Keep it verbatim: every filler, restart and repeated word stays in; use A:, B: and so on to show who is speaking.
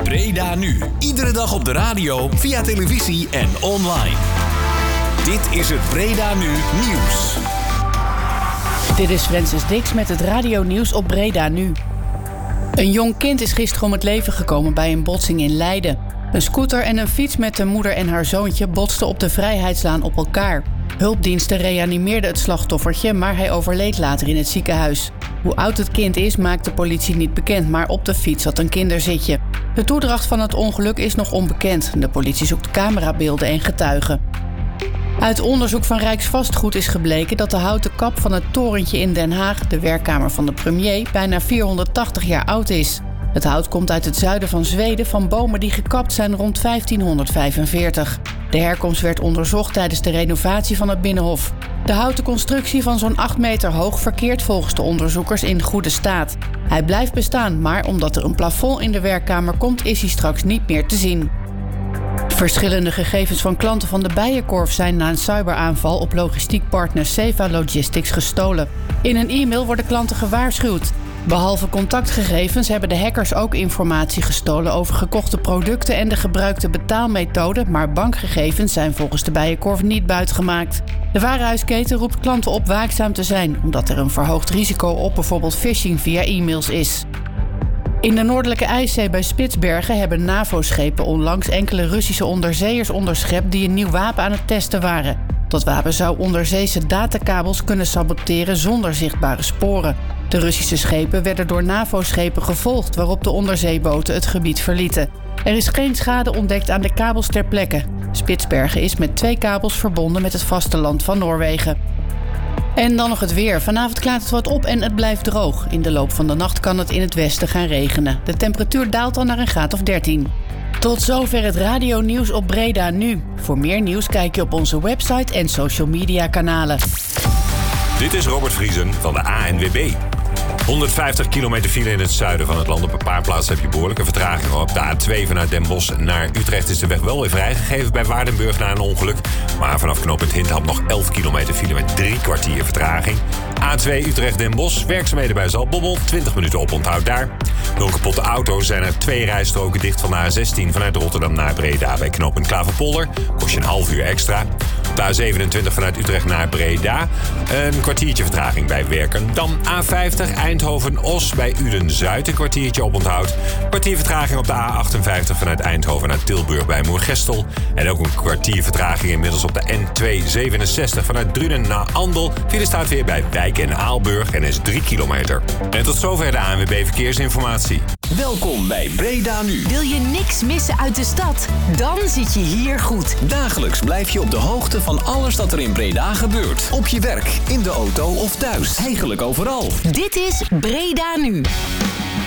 A: Breda Nu. Iedere dag op de radio, via televisie en online. Dit is het Breda Nu Nieuws.
B: Dit is Francis Dix met het radionieuws op Breda Nu. Een jong kind is gisteren om het leven gekomen bij een botsing in Leiden. Een scooter en een fiets met de moeder en haar zoontje botsten op de Vrijheidslaan op elkaar. Hulpdiensten reanimeerden het slachtoffertje, maar hij overleed later in het ziekenhuis. Hoe oud het kind is, maakt de politie niet bekend, maar op de fiets zat een kinderzitje. De toedracht van het ongeluk is nog onbekend. De politie zoekt camerabeelden en getuigen. Uit onderzoek van Rijksvastgoed is gebleken dat de houten kap van het torentje in Den Haag, de werkkamer van de premier, bijna vierhonderdtachtig jaar oud is. Het hout komt uit het zuiden van Zweden van bomen die gekapt zijn rond vijftienhonderdvijfenveertig. De herkomst werd onderzocht tijdens de renovatie van het Binnenhof. De houten constructie van zo'n acht meter hoog verkeert volgens de onderzoekers in goede staat. Hij blijft bestaan, maar omdat er een plafond in de werkkamer komt, is hij straks niet meer te zien. Verschillende gegevens van klanten van de Bijenkorf zijn na een cyberaanval op logistiekpartner Seva Logistics gestolen. In een e-mail worden klanten gewaarschuwd. Behalve contactgegevens hebben de hackers ook informatie gestolen over gekochte producten en de gebruikte betaalmethode, maar bankgegevens zijn volgens de Bijenkorf niet buitgemaakt. De warenhuisketen roept klanten op waakzaam te zijn, omdat er een verhoogd risico op bijvoorbeeld phishing via e-mails is. In de Noordelijke IJszee bij Spitsbergen hebben NAVO-schepen onlangs enkele Russische onderzeeërs onderschept die een nieuw wapen aan het testen waren. Dat wapen zou onderzeese datakabels kunnen saboteren zonder zichtbare sporen. De Russische schepen werden door NAVO-schepen gevolgd, waarop de onderzeeboten het gebied verlieten. Er is geen schade ontdekt aan de kabels ter plekke. Spitsbergen is met twee kabels verbonden met het vasteland van Noorwegen. En dan nog het weer. Vanavond klaart het wat op en het blijft droog. In de loop van de nacht kan het in het westen gaan regenen. De temperatuur daalt dan naar een graad of dertien. Tot zover het radionieuws op Breda Nu. Voor meer nieuws kijk je op onze website en social media kanalen.
C: Dit is Robert Vriesen van de A N W B. honderdvijftig kilometer file in het zuiden van het land. Op een paar plaatsen heb je behoorlijke vertraging. Op de A twee vanuit Den Bosch naar Utrecht is de weg wel weer vrijgegeven bij Waardenburg na een ongeluk. Maar vanaf knooppunt Hindham nog elf kilometer file met drie kwartier vertraging. A twee Utrecht-Den Bosch, werkzaamheden bij Zaltbommel, twintig minuten oponthoud daar. Door kapotte auto's zijn er twee rijstroken dicht van de A zestien vanuit Rotterdam naar Breda bij knooppunt Klaverpolder. Kost je een half uur extra. Op de A zevenentwintig vanuit Utrecht naar Breda. Een kwartiertje vertraging bij Werken. Dan A vijftig Eindhoven-Os bij Uden-Zuid. Een kwartiertje oponthoud. Kwartier vertraging op de A achtenvijftig vanuit Eindhoven naar Tilburg bij Moergestel. En ook een kwartier vertraging inmiddels op de N tweehonderdzevenenzestig vanuit Drunen naar Andel. File staat weer bij Wijk en Aalburg en is drie kilometer. En tot zover de A N W B Verkeersinformatie.
A: Welkom bij Breda Nu.
D: Wil je niks missen uit de stad? Dan zit je hier goed.
A: Dagelijks blijf je op de hoogte van alles dat er in Breda gebeurt. Op je werk, in de auto of thuis. Eigenlijk overal.
D: Dit is Breda Nu.